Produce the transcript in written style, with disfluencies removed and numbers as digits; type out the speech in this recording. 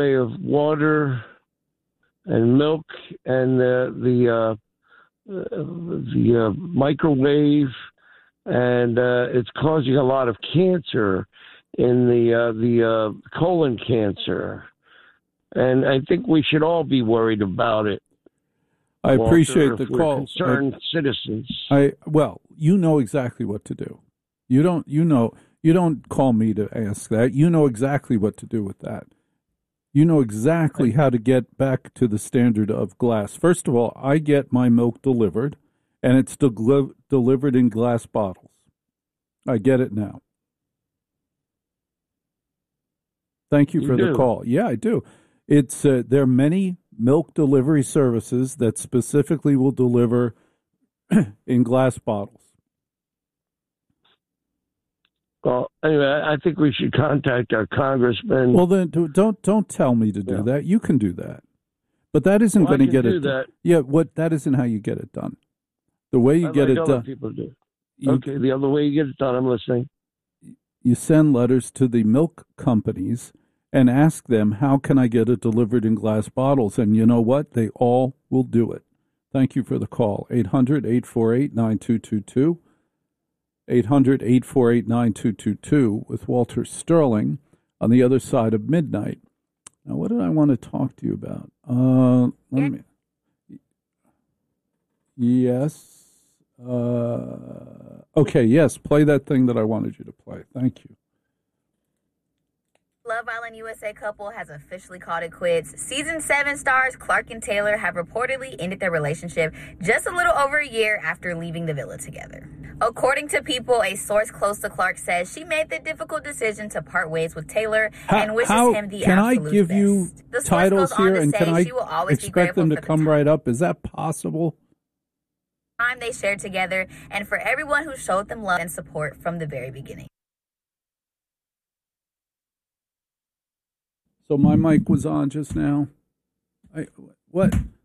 of water and milk and the microwave, and it's causing a lot of cancer in the colon cancer. And I think we should all be worried about it. I Walter, appreciate the if we're call. concerned citizens. Well, you know exactly what to do. You don't call me to ask that. You know exactly what to do with that. You know exactly how to get back to the standard of glass. First of all, I get my milk delivered, and it's delivered in glass bottles. I get it now. Thank you for the call. Yeah, I do. It's there are many milk delivery services that specifically will deliver in glass bottles. Well, anyway, I think we should contact our congressman. Well, then don't tell me to do that. You can do that, but that isn't going to get it done. Yeah, that isn't how you get it done. The way you get it done. People do. Okay, the other way you get it done. I'm listening. You send letters to the milk companies and ask them, how can I get it delivered in glass bottles? And you know what? They all will do it. Thank you for the call. 800-848-9222. 800-848-9222 with Walter Sterling on the other side of midnight. Now, what did I want to talk to you about? Yes. Okay, yes, play that thing that I wanted you to play. Thank you. Love Island USA couple has officially called it quits. Season 7 stars Clark and Taylor have reportedly ended their relationship just a little over a year after leaving the villa together. According to People, a source close to Clark says she made the difficult decision to part ways with Taylor and wishes him the can absolute I give best. you The source titles goes on here, to and say can I she will always be expect them to grateful for come right up? Is that possible? time they shared together and for everyone who showed them love and support from the very beginning. So my mic was on just now. What?